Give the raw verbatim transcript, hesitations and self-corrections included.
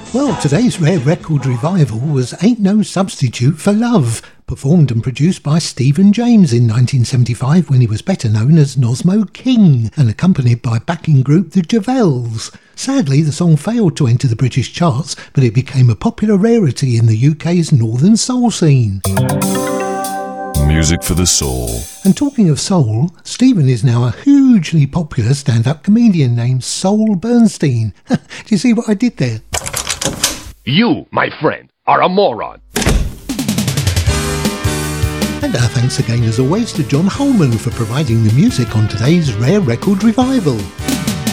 Well, today's Rare Record Revival was Ain't No Substitute for Love, performed and produced by Stephen James in nineteen seventy-five when he was better known as Nosmo King, and accompanied by backing group The Javels. Sadly, the song failed to enter the British charts, but it became a popular rarity in the U K's northern soul scene. Music for the soul. And talking of soul, Stephen is now a hugely popular stand-up comedian named Soul Bernstein. Do you see what I did there? You, my friend, are a moron. And our thanks again as always to John Holman for providing the music on today's Rare Record Revival.